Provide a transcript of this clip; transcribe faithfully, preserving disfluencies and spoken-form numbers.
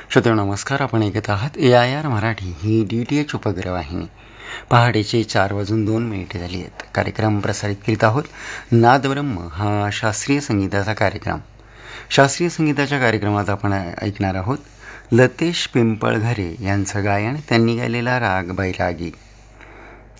श्रोते नमस्कार. आपण ऐकत आहात ए I R Marathi he D T H उपग्रहवाहिनी. पहाटेचे चार वाजून दोन मिनिटे झाली आहेत. कार्यक्रम प्रसारित करीत आहोत नादब्रह्म हा शास्त्रीय संगीताचा कार्यक्रम. शास्त्रीय संगीताच्या कार्यक्रमात आपण ऐकणार आहोत लतेश पिंपळघरे यांचं गायन. त्यांनी गायलेला राग बैरागी.